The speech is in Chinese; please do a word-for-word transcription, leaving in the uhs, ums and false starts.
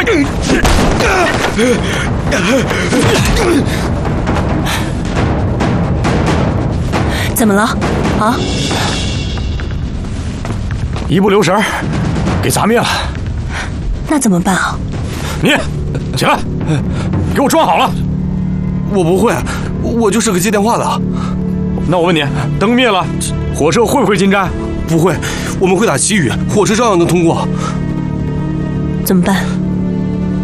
怎么了？啊？ 一不留神，给砸灭了。 那怎么办啊？ 你起来，给我装好了。 我不会，我就是个接电话的。 那我问你，灯灭了，火车会不会进站？ 不会，我们会打旗语，火车照样能通过。 怎么办？